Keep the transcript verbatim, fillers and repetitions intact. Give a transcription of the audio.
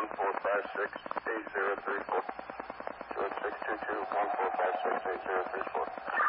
one four five six eight zero three four. two six two two one four five six eight zero three four.